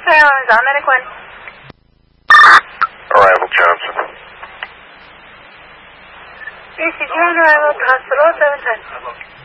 Islands, on medic 1. Arrival Johnson. ECG on arrival to hospital 710.